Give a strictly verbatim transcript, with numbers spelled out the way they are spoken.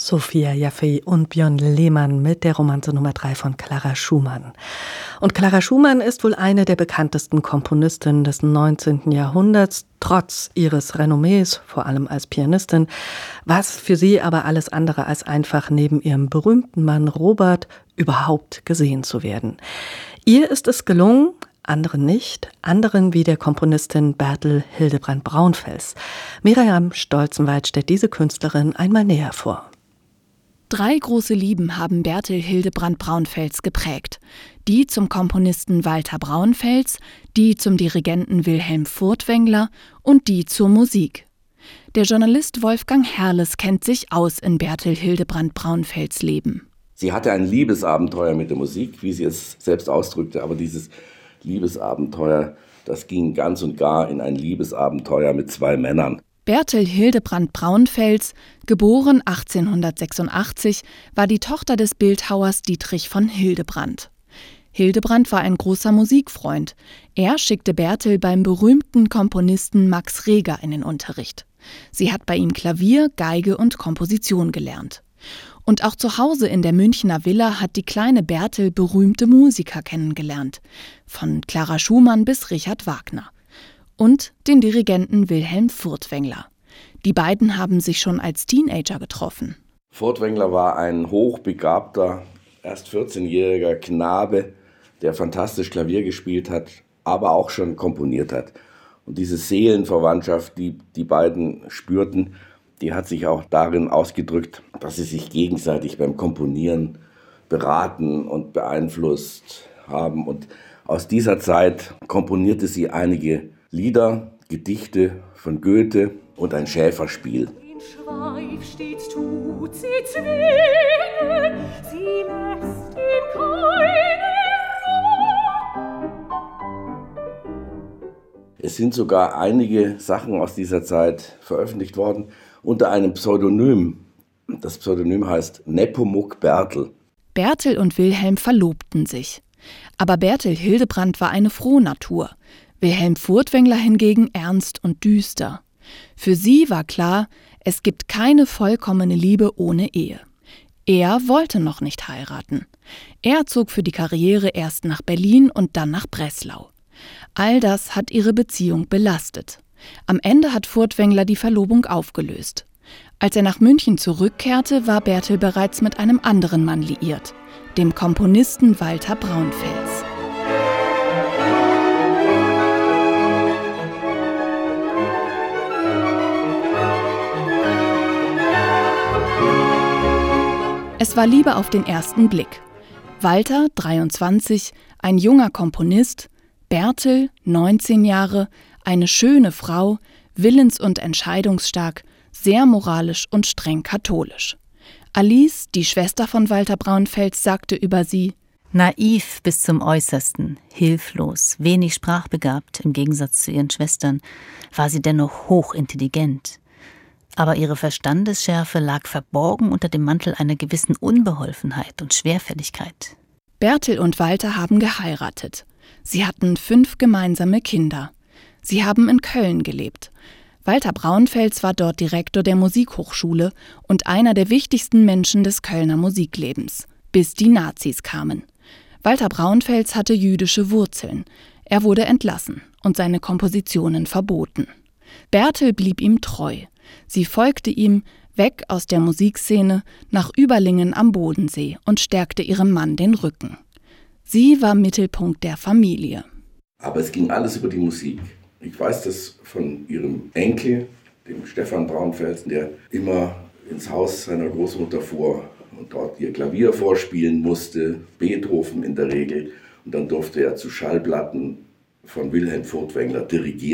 Sophia Jaffe und Björn Lehmann mit der Romanze Nummer drei von Clara Schumann. Und Clara Schumann ist wohl eine der bekanntesten Komponistinnen des neunzehnten Jahrhunderts, trotz ihres Renommees, vor allem als Pianistin, was für sie aber alles andere als einfach neben ihrem berühmten Mann Robert überhaupt gesehen zu werden. Ihr ist es gelungen, anderen nicht, anderen wie der Komponistin Bertel Hildebrandt Braunfels. Miriam Stolzenweit stellt diese Künstlerin einmal näher vor. Drei große Lieben haben Bertel Hildebrandt Braunfels geprägt. Die zum Komponisten Walter Braunfels, die zum Dirigenten Wilhelm Furtwängler und die zur Musik. Der Journalist Wolfgang Herrles kennt sich aus in Bertel Hildebrandt Braunfels Leben. Sie hatte ein Liebesabenteuer mit der Musik, wie sie es selbst ausdrückte, aber dieses Liebesabenteuer, das ging ganz und gar in ein Liebesabenteuer mit zwei Männern. Bertel Hildebrandt Braunfels, geboren achtzehnhundertsechsundachtzig, war die Tochter des Bildhauers Dietrich von Hildebrandt. Hildebrandt war ein großer Musikfreund. Er schickte Bertel beim berühmten Komponisten Max Reger in den Unterricht. Sie hat bei ihm Klavier, Geige und Komposition gelernt. Und auch zu Hause in der Münchner Villa hat die kleine Bertel berühmte Musiker kennengelernt. Von Clara Schumann bis Richard Wagner. Und den Dirigenten Wilhelm Furtwängler. Die beiden haben sich schon als Teenager getroffen. Furtwängler war ein hochbegabter, erst vierzehnjähriger Knabe, der fantastisch Klavier gespielt hat, aber auch schon komponiert hat. Und diese Seelenverwandtschaft, die die beiden spürten, die hat sich auch darin ausgedrückt, dass sie sich gegenseitig beim Komponieren beraten und beeinflusst haben. Und aus dieser Zeit komponierte sie einige Lieder, Gedichte von Goethe und ein Schäferspiel. Den Schweif stets tut sie zwingen, sie lässt ihm keine Ruhe. Es sind sogar einige Sachen aus dieser Zeit veröffentlicht worden, unter einem Pseudonym. Das Pseudonym heißt Nepomuk Bertel. Bertel und Wilhelm verlobten sich. Aber Bertel Hildebrandt war eine Frohnatur. Wilhelm Furtwängler hingegen ernst und düster. Für sie war klar, es gibt keine vollkommene Liebe ohne Ehe. Er wollte noch nicht heiraten. Er zog für die Karriere erst nach Berlin und dann nach Breslau. All das hat ihre Beziehung belastet. Am Ende hat Furtwängler die Verlobung aufgelöst. Als er nach München zurückkehrte, war Bertel bereits mit einem anderen Mann liiert, dem Komponisten Walter Braunfels. Es war Liebe auf den ersten Blick. Walter, dreiundzwanzig, ein junger Komponist, Bertel, neunzehn Jahre, eine schöne Frau, willens- und entscheidungsstark, sehr moralisch und streng katholisch. Alice, die Schwester von Walter Braunfels, sagte über sie: Naiv bis zum Äußersten, hilflos, wenig sprachbegabt im Gegensatz zu ihren Schwestern, war sie dennoch hochintelligent. Aber ihre Verstandesschärfe lag verborgen unter dem Mantel einer gewissen Unbeholfenheit und Schwerfälligkeit. Bertel und Walter haben geheiratet. Sie hatten fünf gemeinsame Kinder. Sie haben in Köln gelebt. Walter Braunfels war dort Direktor der Musikhochschule und einer der wichtigsten Menschen des Kölner Musiklebens, bis die Nazis kamen. Walter Braunfels hatte jüdische Wurzeln. Er wurde entlassen und seine Kompositionen verboten. Bertel blieb ihm treu. Sie folgte ihm weg aus der Musikszene nach Überlingen am Bodensee und stärkte ihrem Mann den Rücken. Sie war Mittelpunkt der Familie. Aber es ging alles über die Musik. Ich weiß das von ihrem Enkel, dem Stefan Braunfels, der immer ins Haus seiner Großmutter fuhr und dort ihr Klavier vorspielen musste, Beethoven in der Regel. Und dann durfte er zu Schallplatten von Wilhelm Furtwängler dirigieren.